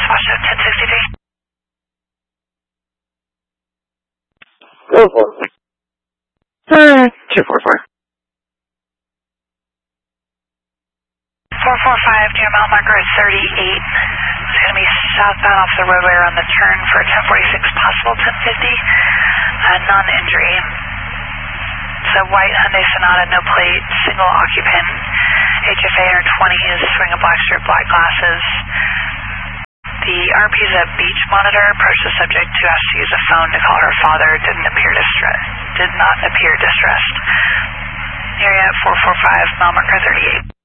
Washoe 1063. Go for it. 244. 445 near mile marker 38. It's going to be southbound off the roadway around the turn for 1046, possible 1050. Non-injury. It's a white Hyundai Sonata, no plate, single occupant. HFA or 20 is swing of black strip, black glasses. The RP is a beach monitor. Approached the subject who asked to use a phone to call her father. Did not appear distressed. Area 445, mile marker 38.